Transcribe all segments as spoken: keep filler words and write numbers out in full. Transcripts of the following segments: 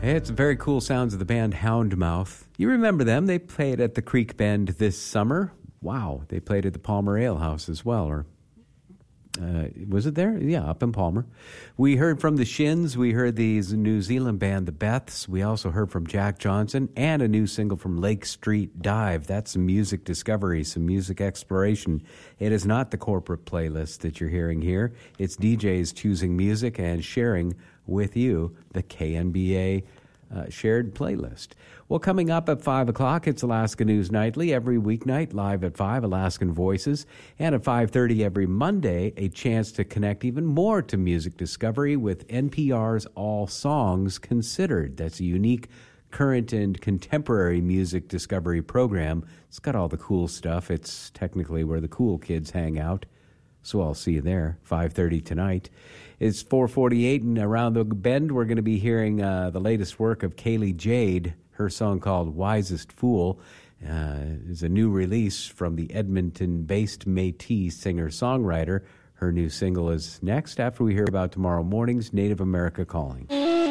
It's very cool sounds of the band Houndmouth. You remember them. They played at the Creek Bend this summer. Wow, they played at the Palmer Ale House as well, or uh, was it there? Yeah, up in Palmer. We heard from the Shins. We heard the New Zealand band, the Beths. We also heard from Jack Johnson and a new single from Lake Street Dive. That's some music discovery, some music exploration. It is not the corporate playlist that you're hearing here. It's D Js choosing music and sharing with you the K N B A uh, shared playlist. Well, coming up at five o'clock, it's Alaska News Nightly. Every weeknight, live at five, Alaskan Voices. And at five thirty every Monday, a chance to connect even more to music discovery with N P R's All Songs Considered. That's a unique, current, and contemporary music discovery program. It's got all the cool stuff. It's technically where the cool kids hang out. So I'll see you there, five thirty tonight. It's four forty-eight, and around the bend, we're going to be hearing uh, the latest work of Kaylee Jade. Her song called Wisest Fool uh, is a new release from the Edmonton-based Métis singer-songwriter. Her new single is next after we hear about tomorrow morning's Native America Calling.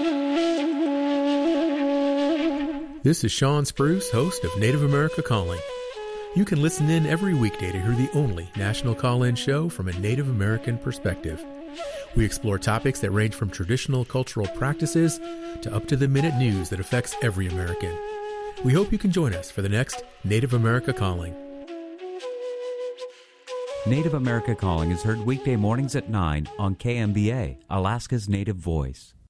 This is Sean Spruce, host of Native America Calling. You can listen in every weekday to hear the only national call-in show from a Native American perspective. We explore topics that range from traditional cultural practices to up-to-the-minute news that affects every American. We hope you can join us for the next Native America Calling. Native America Calling is heard weekday mornings at nine on K M B A, Alaska's Native Voice.